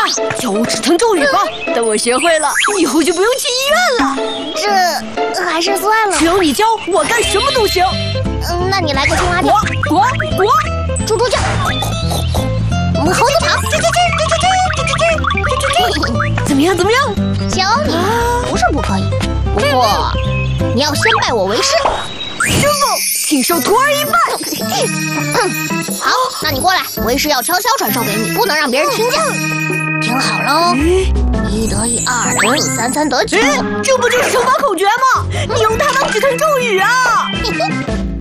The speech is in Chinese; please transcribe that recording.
教我止疼咒语吧。等我学会了，以后就不用去医院了。 这还是算了。 只要你教，我干什么都行。 那你来个青蛙叫， 呱， 猪猪叫，猴子跑， 怎么样？ 教你不是不可以，不过你要先拜我为师。 师傅，请受徒儿一拜。 好，那你过来，为师要悄悄传授给你，不能让别人听见。听好喽，一得一，二得四，三得九。 这不就是乘法口诀吗？你用它当止疼咒语啊！